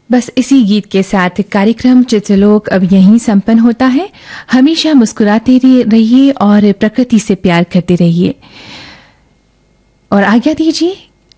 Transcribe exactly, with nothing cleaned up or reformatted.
बस इसी गीत के साथ कार्यक्रम चित्रलोक अब यहीं संपन्न होता है। हमेशा मुस्कुराते रहिए और प्रकृति से प्यार करते रहिए और आज्ञा दीजिए।